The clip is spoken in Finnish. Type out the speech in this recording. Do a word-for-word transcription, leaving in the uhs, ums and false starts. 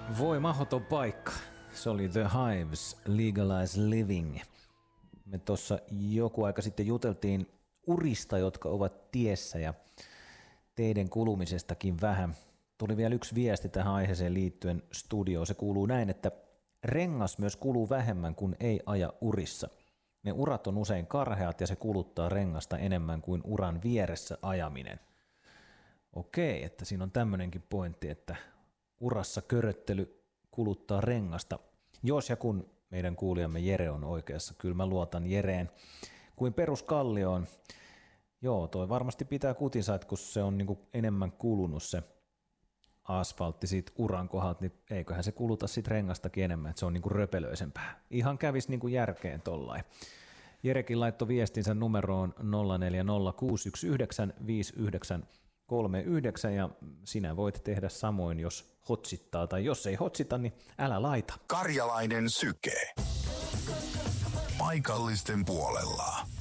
Voi mahdoton paikka. Se oli The Hives, Legalize Living. Me tuossa joku aika sitten juteltiin urista, jotka ovat tiessä ja teiden kulumisestakin vähän. Tuli vielä yksi viesti tähän aiheeseen liittyen studioon. Se kuuluu näin, että rengas myös kuluu vähemmän kuin ei aja urissa. Ne urat on usein karheat ja se kuluttaa rengasta enemmän kuin uran vieressä ajaminen. Okei, että siinä on tämmöinenkin pointti, että urassa köröttely kuluttaa rengasta. Jos ja kun meidän kuulijamme Jere on oikeassa, kyllä mä luotan Jereen kuin peruskallioon. Joo, toi varmasti pitää kutinsa, että kun se on niinku enemmän kulunut se asfaltti siitä uran kohdalta, niin eiköhän se kuluta sit rengastakin enemmän, että se on niinku röpelöisempää. Ihan kävisi niinku järkeen tollain. Jerekin laittoi viestinsä numeroon nolla neljä nolla kuusi yksi yhdeksän viisi yhdeksän kolme yhdeksän ja sinä voit tehdä samoin, jos hotsittaa, tai jos ei hotsita, niin älä laita. Karjalainen Syke. Paikallisten puolella.